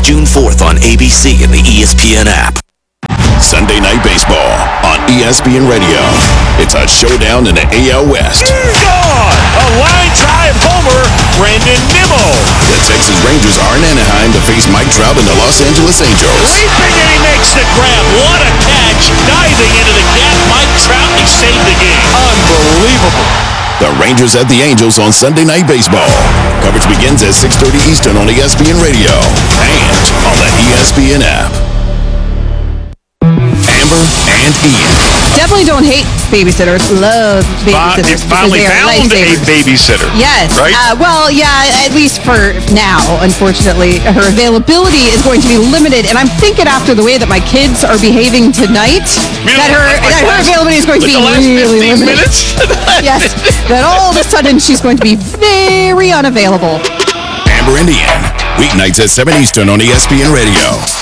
June 4th on ABC and the ESPN app. Sunday Night Baseball on ESPN Radio. It's a showdown in the AL West. Gone! A line drive homer, Brandon Nimmo. The Texas Rangers are in Anaheim to face Mike Trout and the Los Angeles Angels. Leaping and he makes the grab. What a catch. Diving into the gap, Mike Trout, he saved the game. Unbelievable. The Rangers at the Angels on Sunday Night Baseball. Coverage begins at 6:30 Eastern on ESPN Radio and on the ESPN app. Amber and Ian. Definitely don't hate babysitters. Love babysitters. You finally found a babysitter. Yes. Right? Well, yeah, at least for now, unfortunately. Her availability is going to be limited, and I'm thinking after the way that my kids are behaving tonight, that her availability is going to be really limited. Minutes? Yes. That all of a sudden she's going to be very unavailable. Amber and Ian. Weeknights at 7 Eastern on ESPN Radio.